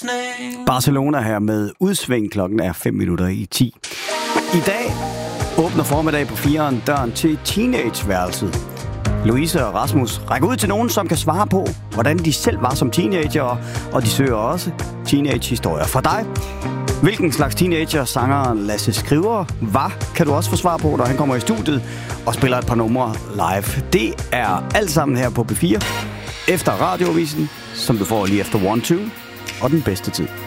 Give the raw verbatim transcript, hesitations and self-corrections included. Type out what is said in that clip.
Barcelona her med udsving. Klokken er fem minutter i ti. I dag åbner formiddag på fireren døren til teenageværelset. Louise og Rasmus rækker ud til nogen, som kan svare på, hvordan de selv var som teenager, og de søger også teenage-historier fra dig. Hvilken slags teenager sangeren Lasse Skriver var, kan du også få svar på, når han kommer i studiet og spiller et par numre live. Det er alt sammen her på B fire, efter Radioavisen, som du får lige efter one two og den bedste tid.